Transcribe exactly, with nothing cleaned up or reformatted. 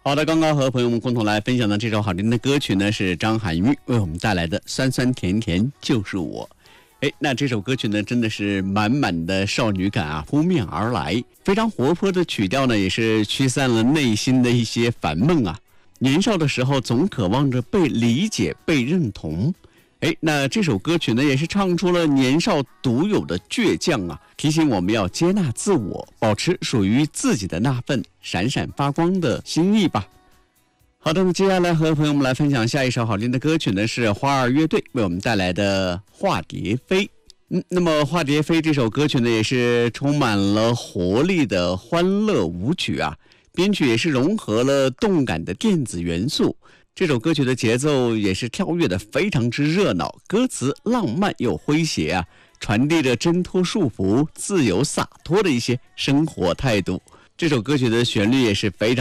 好的，刚刚和朋友们共同来分享的这首好听的歌曲呢，是张含韵为我们带来的《酸酸甜甜就是我》。哎，那这首歌曲呢，真的是满满的少女感啊，扑面而来。非常活泼的曲调呢，也是驱散了内心的一些烦闷啊。年少的时候，总渴望着被理解、被认同。哎，那这首歌曲呢，也是唱出了年少独有的倔强啊，提醒我们要接纳自我，保持属于自己的那份闪闪发光的心意吧。好的，那接下来和朋友们来分享下一首好听的歌曲呢，是花儿乐队为我们带来的《化蝶飞》。嗯，那么《化蝶飞》这首歌曲呢，也是充满了活力的欢乐舞曲啊，编曲也是融合了动感的电子元素。这首歌曲的节奏也是跳跃的非常之热闹，歌词浪漫又诙谐啊，传递着挣脱束缚、自由洒脱的一些生活态度。这首歌曲的旋律也是非常